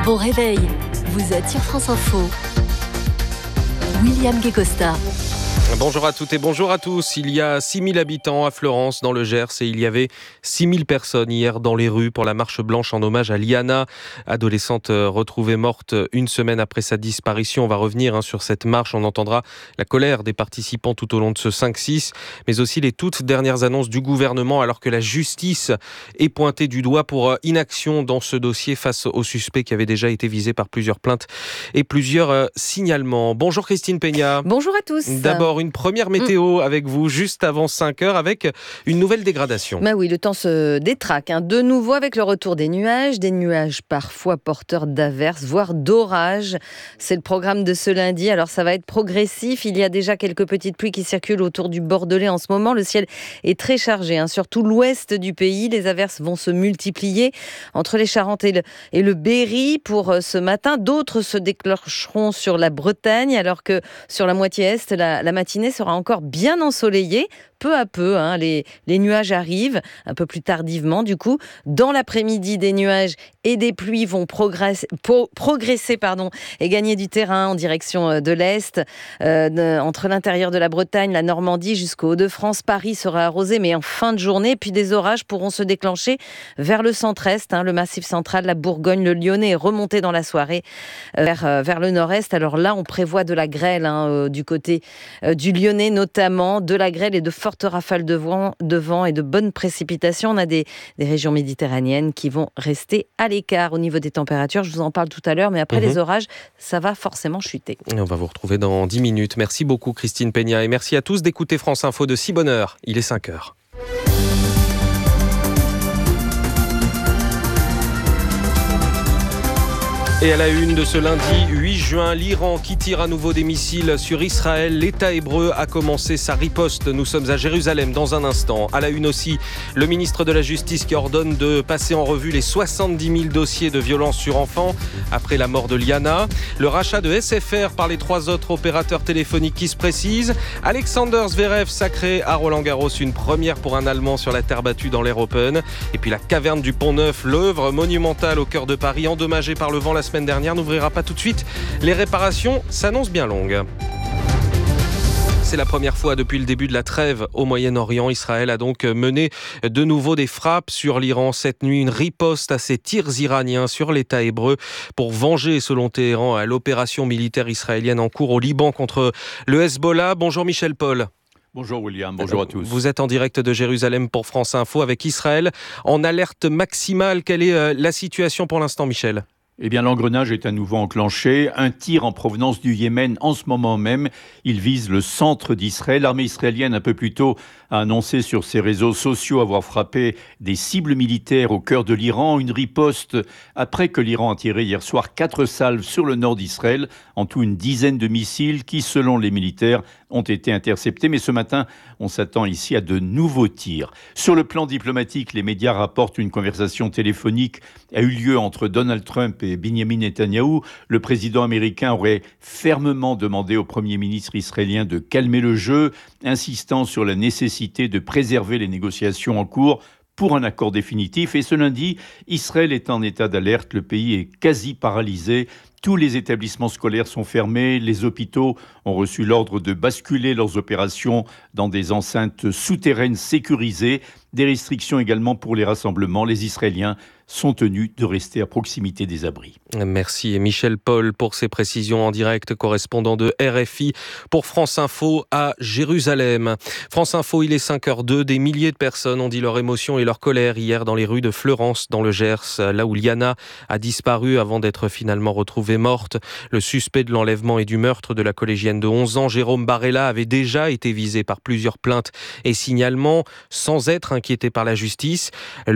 Bon réveil, vous êtes sur France Info. William Guécosta. Bonjour à toutes et bonjour à tous. Il y a 6000 habitants à Fleurance dans le Gers et il y avait 6000 personnes hier dans les rues pour la marche blanche en hommage à Liana, adolescente retrouvée morte une semaine après sa disparition. On va revenir sur cette marche, on entendra la colère des participants tout au long de ce 5-6, mais aussi les toutes dernières annonces du gouvernement alors que la justice est pointée du doigt pour inaction dans ce dossier face aux suspects qui avaient déjà été visés par plusieurs plaintes et plusieurs signalements. Bonjour Christine Peña. Bonjour à tous. D'abord, une première météo avec vous juste avant 5h avec une nouvelle dégradation. Bah oui, le temps se détraque. De nouveau avec le retour des nuages parfois porteurs d'averses, voire d'orages. C'est le programme de ce lundi. Alors ça va être progressif. Il y a déjà quelques petites pluies qui circulent autour du Bordelais en ce moment. Le ciel est très chargé, surtout l'ouest du pays. Les averses vont se multiplier entre les Charentes et le Berry pour ce matin. D'autres se déclencheront sur la Bretagne, alors que sur la moitié est, la matinée sera encore bien ensoleillée. Peu à peu, les nuages arrivent, un peu plus tardivement du coup. Dans l'après-midi, des nuages et des pluies vont progresser et gagner du terrain en direction de l'Est. Entre l'intérieur de la Bretagne, la Normandie jusqu'au Hauts-de-France, Paris sera arrosé, mais en fin de journée. Puis des orages pourront se déclencher vers le centre-est, le Massif central, la Bourgogne, le Lyonnais, et remonter dans la soirée vers le nord-est. Alors là, on prévoit de la grêle du côté du Lyonnais notamment, de la grêle et de fortes rafales de vent et de bonnes précipitations. On a des régions méditerranéennes qui vont rester à l'écart au niveau des températures. Je vous en parle tout à l'heure, mais après les orages, ça va forcément chuter. Et on va vous retrouver dans 10 minutes. Merci beaucoup Christine Peña et merci à tous d'écouter France Info de si bonne heure. Il est 5h. Et à la une de ce lundi 8 juin, l'Iran qui tire à nouveau des missiles sur Israël. L'État hébreu a commencé sa riposte. Nous sommes à Jérusalem dans un instant. À la une aussi, le ministre de la Justice qui ordonne de passer en revue les 70 000 dossiers de violences sur enfants après la mort de Liana. Le rachat de SFR par les 3 autres opérateurs téléphoniques qui se précisent. Alexander Zverev sacré à Roland-Garros, une première pour un Allemand sur la terre battue dans l'Air Open. Et puis la caverne du Pont-Neuf, l'œuvre monumentale au cœur de Paris, endommagée par le vent la semaine dernière, n'ouvrira pas tout de suite. Les réparations s'annoncent bien longues. C'est la première fois depuis le début de la trêve au Moyen-Orient. Israël a donc mené de nouveau des frappes sur l'Iran cette nuit. Une riposte à ces tirs iraniens sur l'État hébreu pour venger, selon Téhéran, l'opération militaire israélienne en cours au Liban contre le Hezbollah. Bonjour Michel Paul. Bonjour William, bonjour à tous. Vous êtes en direct de Jérusalem pour France Info avec Israël en alerte maximale. Quelle est la situation pour l'instant, Michel ? Eh bien, l'engrenage est à nouveau enclenché. Un tir en provenance du Yémen en ce moment même. Il vise le centre d'Israël. L'armée israélienne, un peu plus tôt, a annoncé sur ses réseaux sociaux avoir frappé des cibles militaires au cœur de l'Iran. Une riposte après que l'Iran a tiré hier soir 4 salves sur le nord d'Israël. En tout, une dizaine de missiles qui, selon les militaires, ont été interceptés. Mais ce matin, on s'attend ici à de nouveaux tirs. Sur le plan diplomatique, les médias rapportent une conversation téléphonique a eu lieu entre Donald Trump et Benjamin Netanyahou. Le président américain aurait fermement demandé au Premier ministre israélien de calmer le jeu, insistant sur la nécessité de préserver les négociations en cours pour un accord définitif. Et ce lundi, Israël est en état d'alerte. Le pays est quasi paralysé. Tous les établissements scolaires sont fermés. Les hôpitaux ont reçu l'ordre de basculer leurs opérations dans des enceintes souterraines sécurisées. Des restrictions également pour les rassemblements. Les Israéliens sont tenus de rester à proximité des abris. Merci Michel Paul pour ces précisions en direct, correspondant de RFI pour France Info à Jérusalem. France Info, il est 5h02. Des milliers de personnes ont dit leur émotion et leur colère hier dans les rues de Fleurance, dans le Gers, là où Liana a disparu avant d'être finalement retrouvée morte. Le suspect de l'enlèvement et du meurtre de la collégienne de 11 ans, Jérôme Barella, avait déjà été visé par plusieurs plaintes et signalements sans être inquiété par la justice.